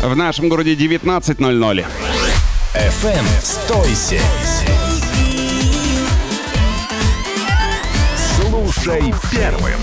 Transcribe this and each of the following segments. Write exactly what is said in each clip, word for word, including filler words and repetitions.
В нашем городе девятнадцать ноль ноль. эф эм сто семь. Слушай первым.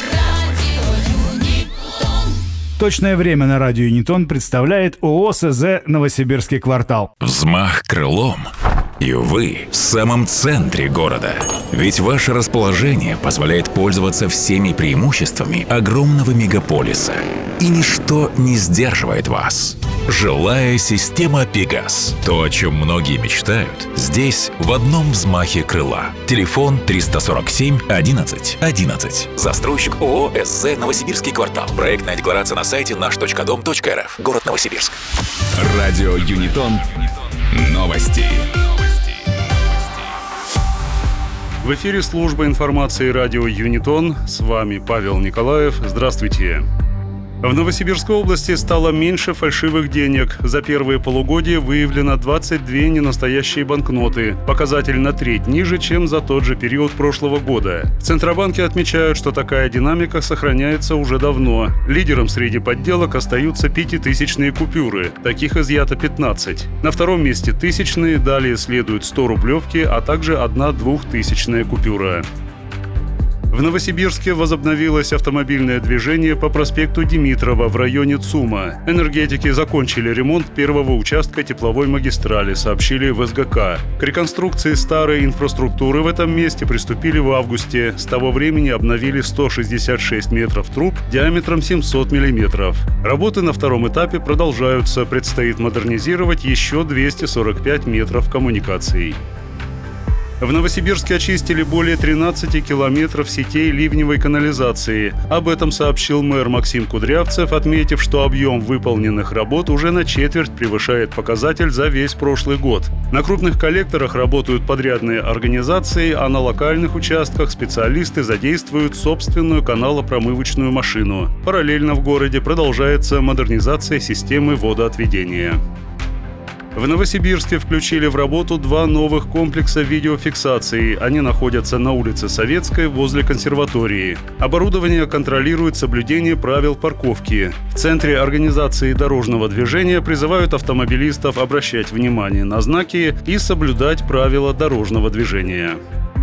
Точное время на радио Юнитон представляет ООО СЗ «Новосибирский квартал». Взмах крылом. И вы в самом центре города. Ведь ваше расположение позволяет пользоваться всеми преимуществами огромного мегаполиса. И ничто не сдерживает вас. Жилая система «Пегас». То, о чем многие мечтают, здесь в одном взмахе крыла. Телефон триста сорок семь одиннадцать одиннадцать. Застройщик ООО СЗ «Новосибирский квартал». Проектная декларация на сайте наш точка дом точка эр эф. Город Новосибирск. Радио Юнитон. Новости. В эфире служба информации радио Юнитон. С вами Павел Николаев. Здравствуйте. В Новосибирской области стало меньше фальшивых денег. За первые полугодия выявлено двадцать две ненастоящие банкноты. Показатель на треть ниже, чем за тот же период прошлого года. В Центробанке отмечают, что такая динамика сохраняется уже давно. Лидером среди подделок остаются пятитысячные купюры. Таких изъято пятнадцать. На втором месте тысячные, далее следуют сто-рублевки, а также одна двухтысячная купюра. В Новосибирске возобновилось автомобильное движение по проспекту Димитрова в районе ЦУМа. Энергетики закончили ремонт первого участка тепловой магистрали, сообщили в эс гэ ка. К реконструкции старой инфраструктуры в этом месте приступили в августе. С того времени обновили сто шестьдесят шесть метров труб диаметром семьсот миллиметров. Работы на втором этапе продолжаются. Предстоит модернизировать еще двести сорок пять метров коммуникаций. В Новосибирске очистили более тринадцати километров сетей ливневой канализации. Об этом сообщил мэр Максим Кудрявцев, отметив, что объем выполненных работ уже на четверть превышает показатель за весь прошлый год. На крупных коллекторах работают подрядные организации, а на локальных участках специалисты задействуют собственную каналопромывочную машину. Параллельно в городе продолжается модернизация системы водоотведения. В Новосибирске включили в работу два новых комплекса видеофиксации. Они находятся на улице Советской возле консерватории. Оборудование контролирует соблюдение правил парковки. В Центре организации дорожного движения призывают автомобилистов обращать внимание на знаки и соблюдать правила дорожного движения.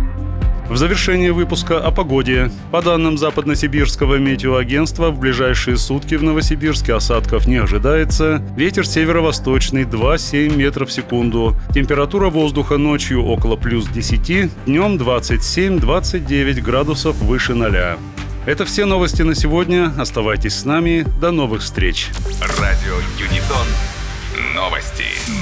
В завершении выпуска о погоде. По данным Западносибирского метеоагентства, в ближайшие сутки в Новосибирске осадков не ожидается. Ветер северо-восточный два целых семь десятых метров в секунду. Температура воздуха ночью около плюс десяти, днем двадцать семь - двадцать девять градусов выше ноля. Это все новости на сегодня. Оставайтесь с нами. До новых встреч. Радио Юнитон. Новости.